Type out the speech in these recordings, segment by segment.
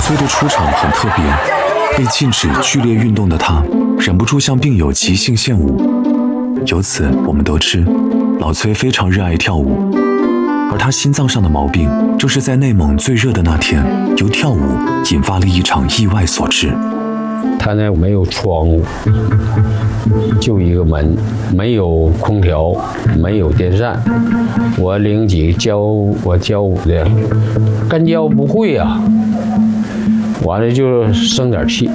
崔的出场很特别，被禁止剧烈运动的他，忍不住向病友即兴献舞。由此我们得知，老崔非常热爱跳舞，而他心脏上的毛病，正是在内蒙最热的那天，由跳舞引发了一场意外所致。 他那没有窗户，就一个门，没有空调，没有电扇。我领几个教舞的，干教不会啊。完了就生点气，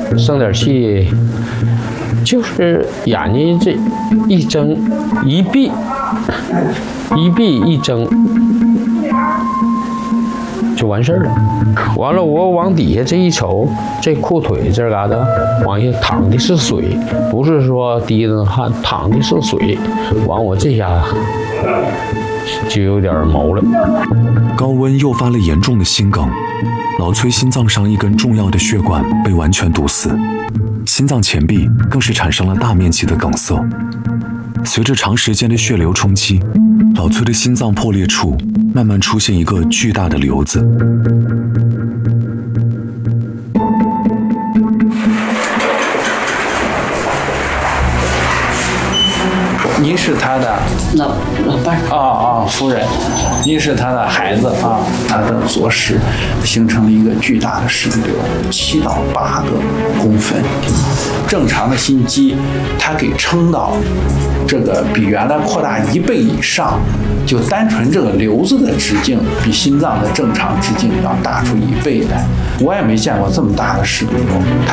就是眼睛这一睁一闭一睁就完事儿了。完了我往底下这一瞅，这裤腿这嘎达往下淌的是水，不是说滴着汗，淌的是水。完我这下就有点毛了。 高温诱发了严重的心梗，老崔心脏上一根重要的血管被完全堵死，心脏前壁更是产生了大面积的梗塞。随着长时间的血流冲击，老崔的心脏破裂处慢慢出现一个巨大的瘤子。 您是他的老伴儿夫人，您是他的孩子啊，他的左室形成了一个巨大的室瘤，7到8个公分。正常的心肌，它给撑到这个比原来扩大1倍以上，就单纯这个瘤子的直径比心脏的正常直径要大出1倍来。我也没见过这么大的室瘤。